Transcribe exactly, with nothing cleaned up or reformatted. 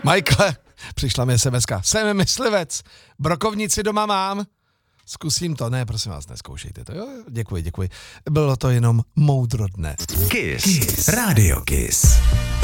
Michael, přišla mi SMSka. Jsem myslivec, brokovnici doma mám. Zkusím to, ne, prosím vás, neskoušejte to, jo, děkuji, děkuji. Bylo to jenom moudro dne. Kiss. Kiss. Radio Kiss.